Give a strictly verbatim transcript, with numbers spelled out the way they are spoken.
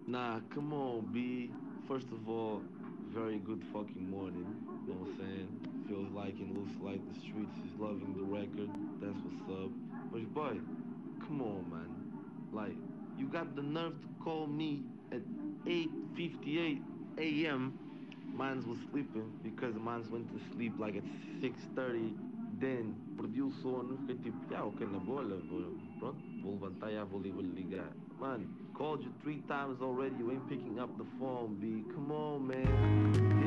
Nah, come on, B. First of all, very good fucking morning. You know what I'm saying? Feels like and looks like the streets is loving the record. That's what's up. But boy, come on, man. Like, you got the nerve to call me at eight fifty-eight a m. Mines was sleeping because mines went to sleep like at six thirty. Then, perdeu o sono. Fiquei tipo, yeah, ok, na boa, vou, pronto, vou levantar, já vou, li- vou ligar. Man, called you three times already. You ain't picking up the phone, B. Come on, man.